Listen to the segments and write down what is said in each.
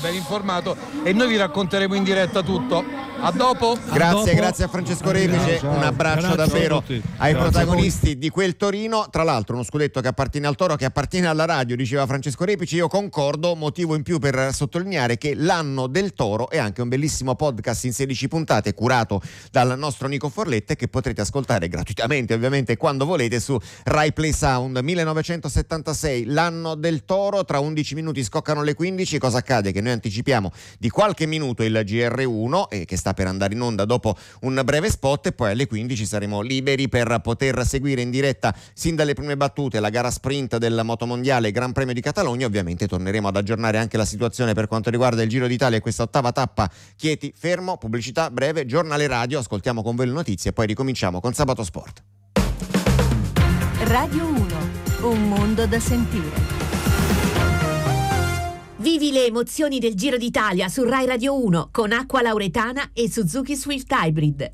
ben informato e noi vi racconteremo in diretta tutto. A dopo. Grazie a Francesco Repice, un abbraccio davvero ai protagonisti di quel Torino. Tra l'altro uno scudetto che appartiene al Toro, che appartiene alla radio, diceva Francesco Repice. Io concordo, motivo in più per sottolineare che l'anno del Toro è anche un bellissimo podcast in 16 puntate curato dal nostro Nico Forlette, che potrete ascoltare gratuitamente ovviamente quando volete su Rai Play Sound. 1976, l'anno del Toro. Tra 11 minuti scoccano le 15. Cosa accade? Che noi anticipiamo di qualche minuto il GR1 che sta per andare in onda dopo un breve spot, e poi alle 15 saremo liberi per poter seguire in diretta sin dalle prime battute la gara sprint del Motomondiale Gran Premio di Catalogna. Ovviamente torneremo ad aggiornare anche la situazione per quanto riguarda il Giro d'Italia e questa ottava tappa. Chieti, fermo, pubblicità breve, giornale radio, ascoltiamo con voi le notizie e poi ricominciamo con Sabato Sport. Radio 1, un mondo da sentire. Vivi le emozioni del Giro d'Italia su Rai Radio 1 con Acqua Lauretana e Suzuki Swift Hybrid.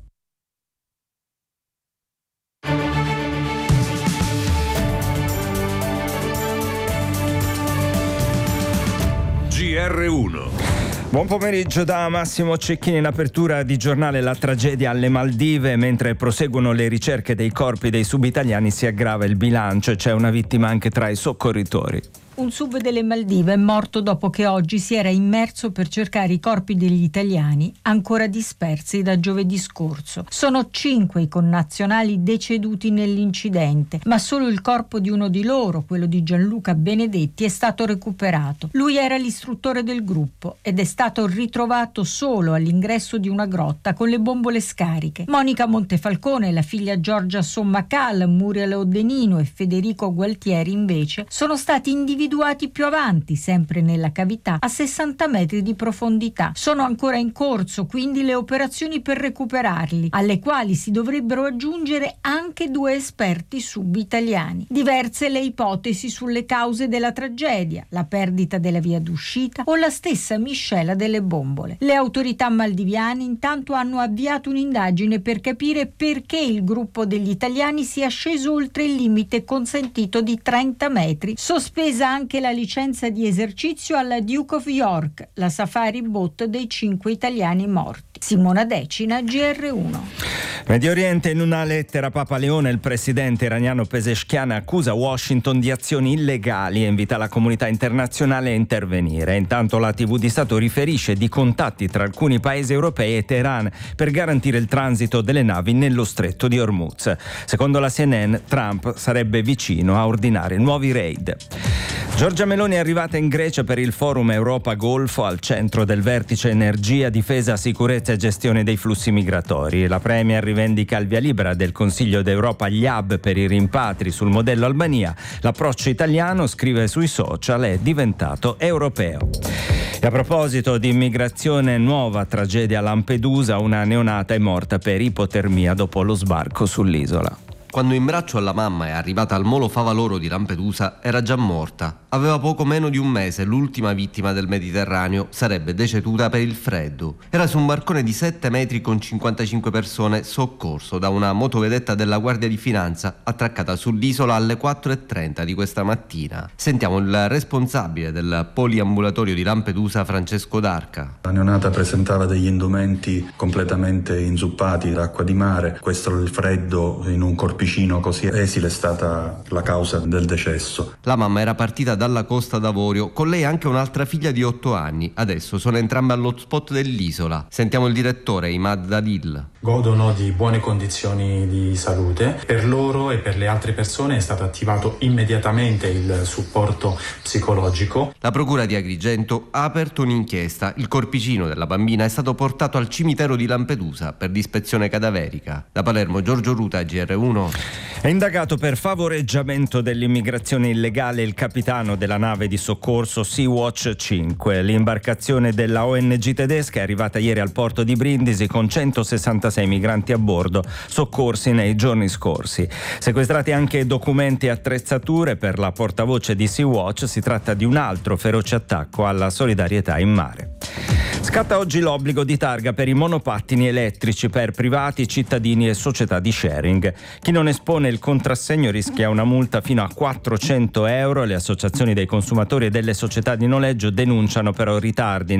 GR1. Buon pomeriggio da Massimo Cecchini. In apertura di giornale la tragedia alle Maldive. Mentre proseguono le ricerche dei corpi dei subitaliani si aggrava il bilancio e c'è una vittima anche tra i soccorritori. Un sub delle Maldive è morto dopo che oggi si era immerso per cercare i corpi degli italiani ancora dispersi da giovedì scorso. Sono 5 i connazionali deceduti nell'incidente, ma solo il corpo di uno di loro, quello di Gianluca Benedetti, è stato recuperato. Lui era l'istruttore del gruppo ed è stato ritrovato solo all'ingresso di una grotta con le bombole scariche. Monica Montefalcone, la figlia Giorgia Sommacal, Muriel Odenino e Federico Gualtieri invece sono stati individuati più avanti, sempre nella cavità, a 60 metri di profondità. Sono ancora in corso quindi le operazioni per recuperarli, alle quali si dovrebbero aggiungere anche 2 esperti sub-italiani. Diverse le ipotesi sulle cause della tragedia, la perdita della via d'uscita o la stessa miscela delle bombole. Le autorità maldiviane intanto hanno avviato un'indagine per capire perché il gruppo degli italiani sia sceso oltre il limite consentito di 30 metri, sospesa anche la licenza di esercizio alla Duke of York, la safari boat dei 5 italiani morti. Simona Decina, GR1. Medio Oriente, in una lettera Papa Leone, il presidente iraniano Pezeshkian accusa Washington di azioni illegali e invita la comunità internazionale a intervenire. Intanto la TV di Stato riferisce di contatti tra alcuni paesi europei e Teheran per garantire il transito delle navi nello stretto di Hormuz. Secondo la CNN, Trump sarebbe vicino a ordinare nuovi raid. Giorgia Meloni è arrivata in Grecia per il Forum Europa-Golfo, al centro del vertice energia, difesa, sicurezza e gestione dei flussi migratori. La Premier rivendica il via libera del Consiglio d'Europa agli hub per i rimpatri sul modello Albania. L'approccio italiano, scrive sui social, è diventato europeo. E a proposito di immigrazione, nuova tragedia a Lampedusa, una neonata è morta per ipotermia dopo lo sbarco sull'isola. Quando in braccio alla mamma è arrivata al molo Favaloro di Lampedusa era già morta. Aveva poco meno di un mese, l'ultima vittima del Mediterraneo sarebbe deceduta per il freddo. Era su un barcone di 7 metri con 55 persone, soccorso da una motovedetta della Guardia di Finanza attraccata sull'isola alle 4:30 di questa mattina. Sentiamo il responsabile del poliambulatorio di Lampedusa, Francesco D'Arca. La neonata presentava degli indumenti completamente inzuppati d'acqua di mare. Questo il freddo in un corpicino così esile è stata la causa del decesso. La mamma era partita dalla Costa d'Avorio, con lei anche un'altra figlia di 8 anni. Adesso sono entrambe all'hotspot dell'isola. Sentiamo il direttore Imad Dadil. Godono di buone condizioni di salute. Per loro e per le altre persone è stato attivato immediatamente il supporto psicologico. La procura di Agrigento ha aperto un'inchiesta. Il corpicino della bambina è stato portato al cimitero di Lampedusa per dispezione cadaverica. Da Palermo, Giorgio Ruta, GR1. È indagato per favoreggiamento dell'immigrazione illegale il capitano della nave di soccorso Sea-Watch 5. L'imbarcazione della ONG tedesca è arrivata ieri al porto di Brindisi con 166 migranti a bordo, soccorsi nei giorni scorsi. Sequestrati anche documenti e attrezzature per la portavoce di Sea-Watch. Si tratta di un altro feroce attacco alla solidarietà in mare. Scatta oggi l'obbligo di targa per i monopattini elettrici per privati, cittadini e società di sharing. Chi non espone il contrassegno rischia una multa fino a 400 euro. Le associazioni dei consumatori e delle società di noleggio denunciano però ritardi